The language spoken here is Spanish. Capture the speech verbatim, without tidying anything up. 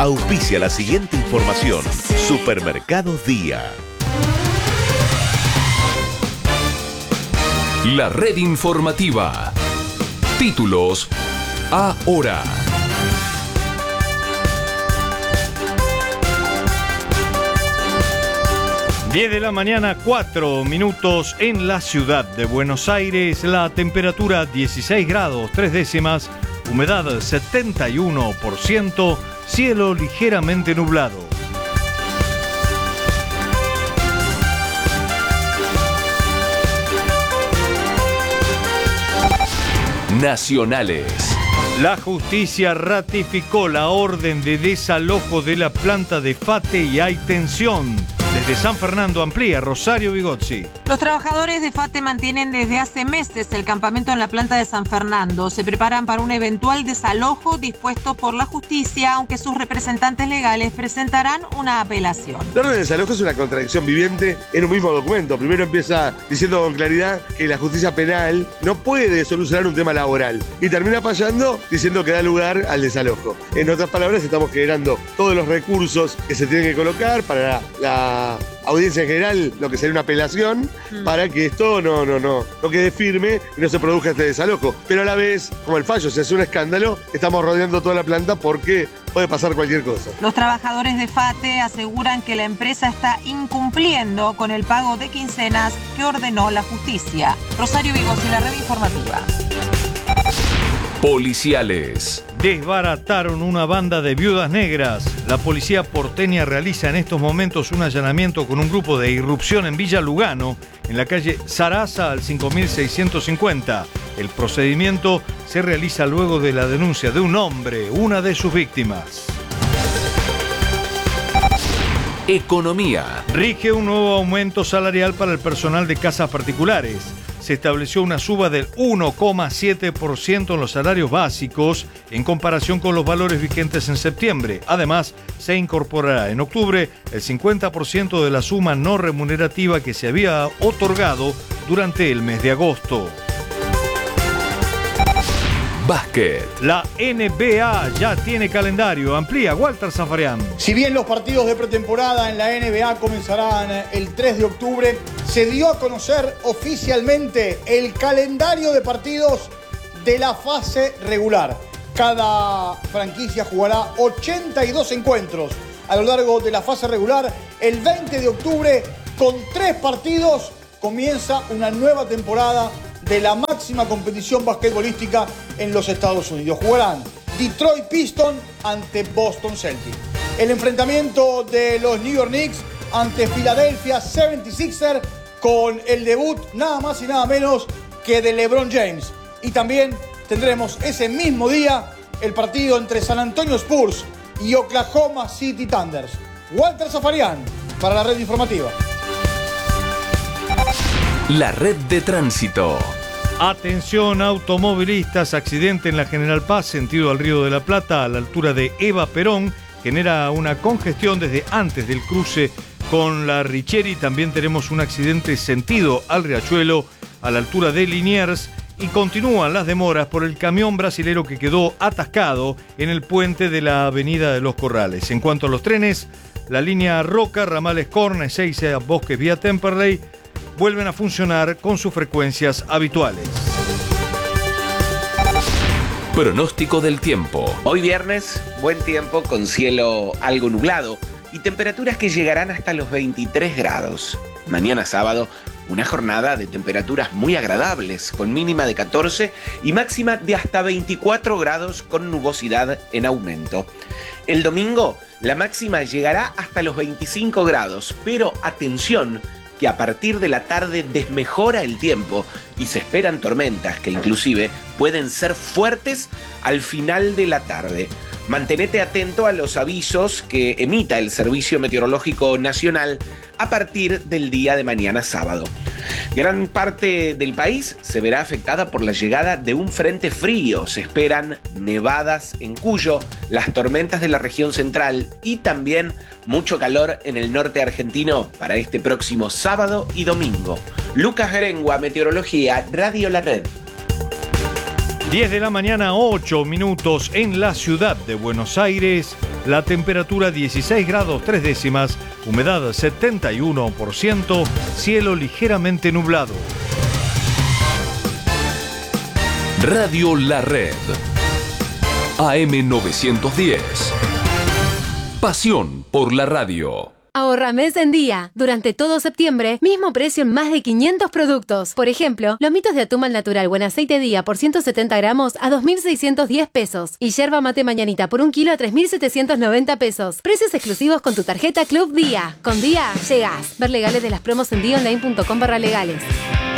Auspicia la siguiente información. Supermercados Día. La red informativa. Títulos ahora. diez de la mañana, cuatro minutos en la ciudad de Buenos Aires. La temperatura dieciséis grados, tres décimas. Humedad setenta y uno por ciento. Cielo ligeramente nublado. Nacionales. La justicia ratificó la orden de desalojo de la planta de Fate y hay tensión. Desde San Fernando amplía Rosario Vigozzi. Los trabajadores de Fate mantienen desde hace meses el campamento en la planta de San Fernando. Se preparan para un eventual desalojo dispuesto por la justicia, aunque sus representantes legales presentarán una apelación. La orden de desalojo es una contradicción viviente en un mismo documento. Primero empieza diciendo con claridad que la justicia penal no puede solucionar un tema laboral y termina fallando diciendo que da lugar al desalojo. En otras palabras, estamos generando todos los recursos que se tienen que colocar para la, la audiencia en general, lo que sería una apelación, mm. para que esto no, no, no, no quede firme y no se produzca este desalojo. Pero a la vez, como el fallo se hace un escándalo, estamos rodeando toda la planta porque puede pasar cualquier cosa. Los trabajadores de Fate aseguran que la empresa está incumpliendo con el pago de quincenas que ordenó la justicia. Rosario Vigozzi, la red informativa. Policiales. Desbarataron una banda de viudas negras. La policía porteña realiza en estos momentos un allanamiento con un grupo de irrupción en Villa Lugano, en la calle Sarasa al cinco mil seiscientos cincuenta. El procedimiento se realiza luego de la denuncia de un hombre, una de sus víctimas. Economía. Rige un nuevo aumento salarial para el personal de casas particulares. Se estableció una suba del uno coma siete por ciento en los salarios básicos en comparación con los valores vigentes en septiembre. Además, se incorporará en octubre el cincuenta por ciento de la suma no remunerativa que se había otorgado durante el mes de agosto. Básquet. La N B A ya tiene calendario. Amplía Walter Zafarian. Si bien los partidos de pretemporada en la N B A comenzarán el tres de octubre, se dio a conocer oficialmente el calendario de partidos de la fase regular. Cada franquicia jugará ochenta y dos encuentros a lo largo de la fase regular. El veinte de octubre, con tres partidos, comienza una nueva temporada de la máxima competición basquetbolística en los Estados Unidos. Jugarán Detroit Pistons ante Boston Celtics. El enfrentamiento de los New York Knicks ante Philadelphia setenta y seis ers con el debut nada más y nada menos que de LeBron James. Y también tendremos ese mismo día el partido entre San Antonio Spurs y Oklahoma City Thunders. Walter Zafarian para la red informativa. La red de tránsito. Atención automovilistas, accidente en la General Paz, sentido al Río de la Plata, a la altura de Eva Perón, genera una congestión desde antes del cruce con la Richieri. También tenemos un accidente sentido al Riachuelo, a la altura de Liniers, y continúan las demoras por el camión brasilero que quedó atascado en el puente de la Avenida de los Corrales. En cuanto a los trenes, la línea Roca, ramales Corne, Ezeiza, Bosques, vía Temperley, vuelven a funcionar con sus frecuencias habituales. Pronóstico del tiempo. Hoy viernes, buen tiempo con cielo algo nublado y temperaturas que llegarán hasta los veintitrés grados. Mañana sábado, una jornada de temperaturas muy agradables, con mínima de catorce y máxima de hasta veinticuatro grados con nubosidad en aumento. El domingo, la máxima llegará hasta los veinticinco grados, pero atención, que a partir de la tarde desmejora el tiempo y se esperan tormentas que inclusive pueden ser fuertes al final de la tarde. Mantenete atento a los avisos que emita el Servicio Meteorológico Nacional a partir del día de mañana sábado. Gran parte del país se verá afectada por la llegada de un frente frío. Se esperan nevadas en Cuyo, las tormentas de la región central y también mucho calor en el norte argentino para este próximo sábado y domingo. Lucas Gerengua, Meteorología, Radio La Red. diez de la mañana, ocho minutos en la ciudad de Buenos Aires. La temperatura dieciséis grados tres décimas, humedad setenta y uno por ciento, cielo ligeramente nublado. Radio La Red. A M novecientos diez. Pasión por la radio. Ahorra mes en día. Durante todo septiembre, mismo precio en más de quinientos productos. Por ejemplo, lomitos de atún al natural buen aceite día por ciento setenta gramos a dos mil seiscientos diez pesos. Y yerba mate mañanita por un kilo a tres mil setecientos noventa pesos. Precios exclusivos con tu tarjeta Club Día. Con Día, llegas. Ver legales de las promos en día online punto com barra legales.